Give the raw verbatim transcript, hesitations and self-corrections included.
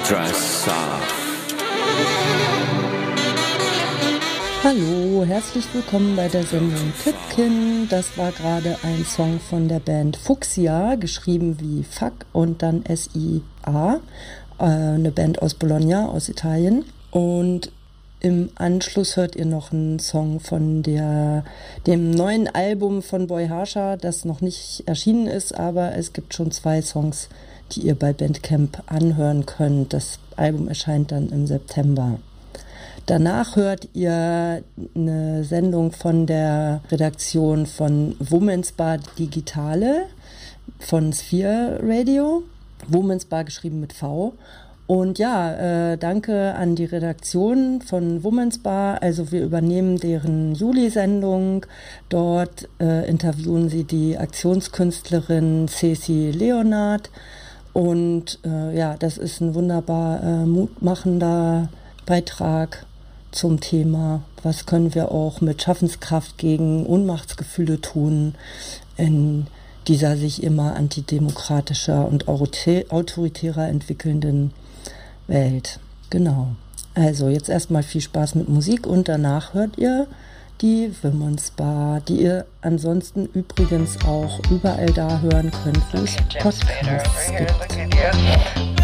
Dress off. Hallo, herzlich willkommen bei der Sendung Pipkin. Das war gerade ein Song von der Band Fuchsia, geschrieben wie Fuck und dann S I A, äh, eine Band aus Bologna, aus Italien. Und im Anschluss hört ihr noch einen Song von der, dem neuen Album von Boy Harsha, das noch nicht erschienen ist, aber es gibt schon zwei Songs, die ihr bei Bandcamp anhören könnt. Das Album erscheint dann im September. Danach hört ihr eine Sendung von der Redaktion von Women's Bar Digitale von Sphere Radio. Women's Bar geschrieben mit V. Und ja, äh, danke an die Redaktion von Women's Bar. Also wir übernehmen deren Juli-Sendung. Dort äh, interviewen sie die Aktionskünstlerin Ceci Leonard. Und äh, ja, das ist ein wunderbar äh, mutmachender Beitrag zum Thema, was können wir auch mit Schaffenskraft gegen Ohnmachtsgefühle tun in dieser sich immer antidemokratischer und autoritärer entwickelnden Welt. Genau. Also jetzt erstmal viel Spaß mit Musik und danach hört ihr die Women's Bar, die ihr ansonsten übrigens auch überall da hören könnt, wo es Podcasts gibt.